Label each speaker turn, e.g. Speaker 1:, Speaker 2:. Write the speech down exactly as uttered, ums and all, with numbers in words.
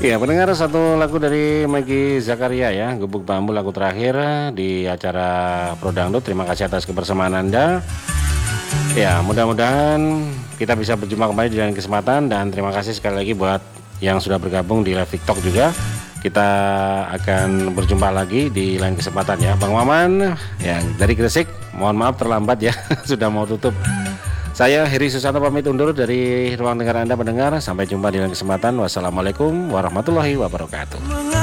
Speaker 1: Ya, pendengar, satu lagu dari Maggie Zakaria ya, Gubuk Bambu, lagu terakhir di acara Pro Dangdut. Terima kasih atas kebersamaan Anda. Ya, mudah-mudahan kita bisa berjumpa kembali di lain kesempatan, dan terima kasih sekali lagi buat yang sudah bergabung di live TikTok juga. Kita akan berjumpa lagi di lain kesempatan ya. Bang Maman yang dari Gresik, mohon maaf terlambat ya, sudah mau tutup. Saya Heri Susanto pamit undur dari ruang dengar Anda pendengar. Sampai jumpa di lain kesempatan. Wassalamualaikum warahmatullahi wabarakatuh.